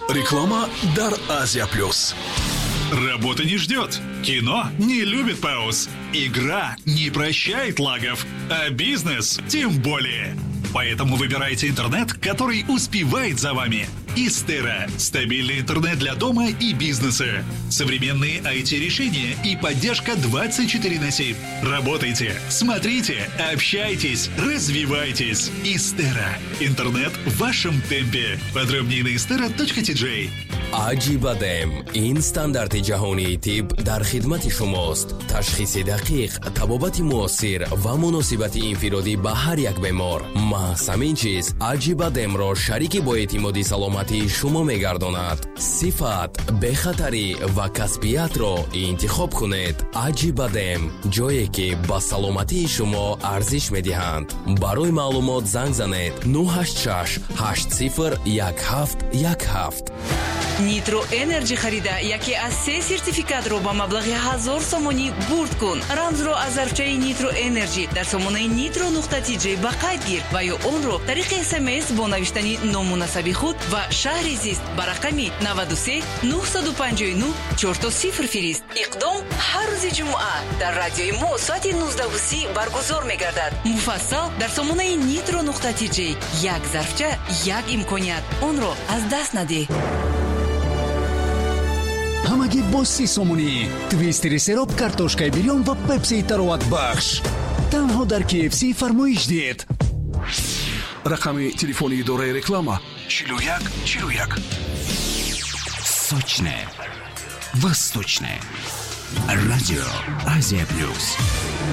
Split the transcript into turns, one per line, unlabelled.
Реклама дар Азия Плюс.
Работа не ждет, кино не любит пауз, игра не прощает лагов, а бизнес тем более. Поэтому выбирайте интернет, который успевает за вами. Истера – стабильный интернет для дома и бизнеса. Современные IT-решения и поддержка 24/7. Работайте, смотрите, общайтесь, развивайтесь. Истера – интернет в вашем темпе. Подробнее на istera.tj.
Ajibadem این ستاندارد جهانی طب در خدمت شماست. تشخیص دقیق، طبابت مؤثر و مناسبت انفرادی به هر یک بیمار. محض همین چیز Ajibadem را شریک با اعتمادی سلامتی شما می‌گرداند. صفت، بخطری و کسبیت را انتخاب کنید. Ajibadem، جایی که با سلامتی شما ارزش می‌دهند. برای معلومات زنگ زنید 986 801717.
Nitro Energy харида яке аз 3 сертификатро ба маблағи 1000 сомонӣ бурд кун. Рамзро аз зарфчаи Nitro Energy дар сомонаи nitro.tj ба қайд гир ва ё онро тариқи SMS бо навиштани ному насаби худ ва шаҳри зист ба рақами 93 959 40 фирист. Иқдом ҳар рӯзи ҷумъа дар радиои мо соати 19:30 баргузор мегардад. Муфассал дар сомонаи nitro.tj. Як зарфча, як имконият. Онро аз даст надеҳ.
ҳамагӣ бо 30 сомонӣ твистери сероб, картошкаи бирён ва пепсии тароватбахш танҳо дар KFC фармоиш диҳед.
Рақами телефони идораи реклама 4141.
Сочное, восточное. Радио Азия Плюс.